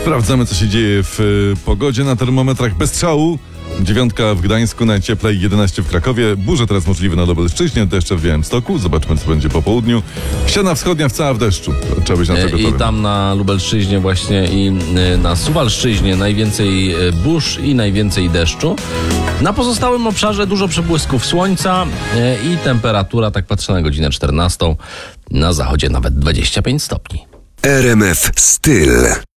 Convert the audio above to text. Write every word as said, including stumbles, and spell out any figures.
Sprawdzamy, co się dzieje w y, pogodzie na termometrach bez strzału. Dziewiątka w Gdańsku, najcieplej, jedenaście w Krakowie. Burze teraz możliwe na Lubelszczyźnie, deszcze w Białymstoku. Zobaczmy, co będzie po południu. Ściana wschodnia w cała w deszczu. Trzeba być na to gotowy. I tam na Lubelszczyźnie właśnie i na Suwalszczyźnie najwięcej burz i najwięcej deszczu. Na pozostałym obszarze dużo przebłysków słońca i temperatura, tak patrzę na godzinę czternastą, na zachodzie nawet dwadzieścia pięć stopni. R M F Styl.